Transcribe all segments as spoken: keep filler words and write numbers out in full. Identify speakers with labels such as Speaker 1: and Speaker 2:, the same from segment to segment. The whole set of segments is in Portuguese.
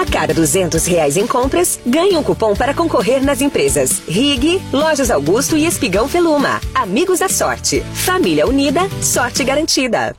Speaker 1: A cada duzentos reais em compras, ganhe um cupom para concorrer nas empresas Rig, Lojas Augusto e Espigão Feluma. Amigos da Sorte. Família unida, sorte garantida.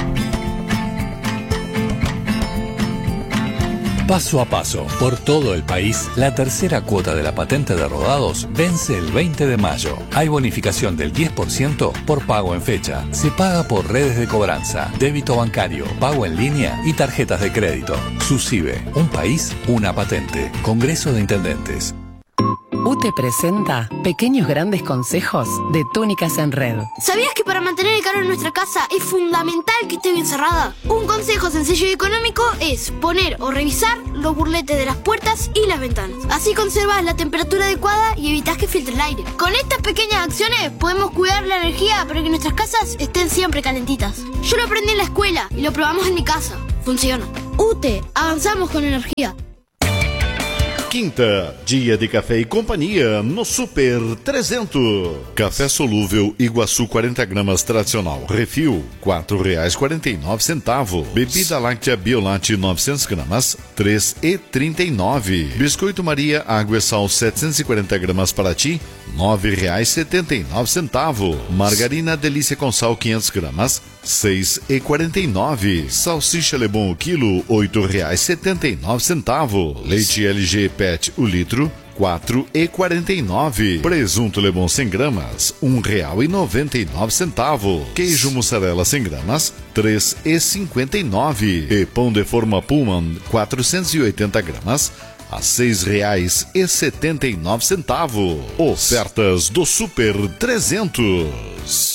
Speaker 2: Paso a paso, por todo el país, la tercera cuota de la patente de rodados vence el veinte de mayo. Hay bonificación del diez por ciento por pago en fecha. Se paga por redes de cobranza, débito bancario, pago en línea y tarjetas de crédito. SUSIBE, un país, una patente. Congreso de Intendentes.
Speaker 3: U T E presenta Pequeños Grandes Consejos de Túnicas en Red.
Speaker 4: ¿Sabías que para mantener el calor en nuestra casa es fundamental que esté bien cerrada? Un consejo sencillo y económico es poner o revisar los burletes de las puertas y las ventanas. Así conservas la temperatura adecuada y evitas que filtre el aire. Con estas pequeñas acciones podemos cuidar la energía para que nuestras casas estén siempre calentitas. Yo lo aprendí en la escuela y lo probamos en mi casa. Funciona. U T E, avanzamos con energía.
Speaker 5: Quinta, dia de café e companhia no Super trezentos. Café solúvel Iguaçu quarenta gramas tradicional, refil, quatro reais e quarenta e nove centavos. Bebida láctea Biolate novecentas gramas, três reais e trinta e nove. Biscoito Maria Água e Sal setecentas e quarenta gramas para ti, nove reais e setenta e nove centavos. Margarina Delícia com Sal quinhentas gramas, seis reais e quarenta e nove. Salsicha Lebon o quilo, oito reais e setenta e nove centavos. Leite L G Pet o litro, quatro reais e quarenta e nove. Presunto Lebon cem gramas, um real e noventa e nove centavos. Queijo mussarela cem gramas, três reais e cinquenta e nove. E pão de forma Pullman quatrocentas e oitenta gramas, a seis reais e setenta e nove centavos. Ofertas do Super trezentos.